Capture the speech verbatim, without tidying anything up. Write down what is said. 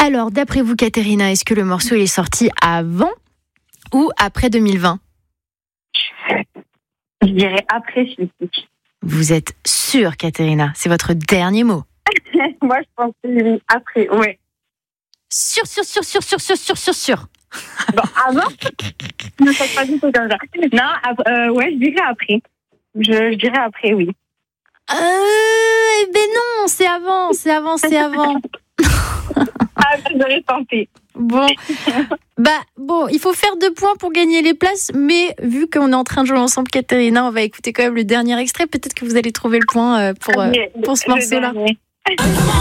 Alors, d'après vous, Katerina, est-ce que le morceau il est sorti avant ou après deux mille vingt? Je dirais après celui-ci. Vous êtes sûre, Katerina? C'est votre dernier mot? Moi, je pense que oui, après, ouais. Sûr, sûr, sûr, sûr, sûr, sûr, sûr, sûr, sûr. Bon, avant, ne faites pas du tout comme ça. Non, ap- euh, ouais, je dirais après. Je, je dirais après, oui. Euh, ben non, c'est avant, c'est avant, c'est avant. Ah, j'aurais tenté. Bon, bah bon, il faut faire deux points pour gagner les places, mais vu qu'on est en train de jouer ensemble, Katerina, on va écouter quand même le dernier extrait. Peut-être que vous allez trouver le point euh, pour, euh, pour ce Le morceau-là. dernier.